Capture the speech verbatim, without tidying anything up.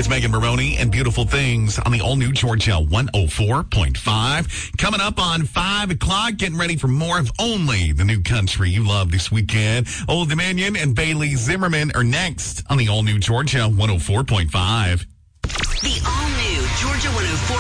It's Megan Maroney and Beautiful Things on the all-new Georgia one oh four point five. Coming up on five o'clock, getting ready for more of only the new country you love this weekend. Old Dominion and Bailey Zimmerman are next on the all-new Georgia one oh four point five. The all-new Georgia one oh four